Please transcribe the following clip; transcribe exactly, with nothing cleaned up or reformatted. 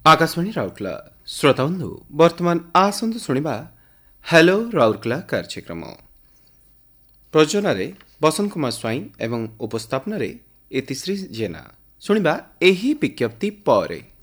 आकाशवाणी राउरकेला श्रोता बंधु वर्तमान आसंतु सुनिबा हेलो राउरकेला कार्यक्रम प्रयोजन बसंत कुमार स्वाई एवं उपस्थापन इतिश्री जेना सुनिबा एही विज्ञप्ति पर।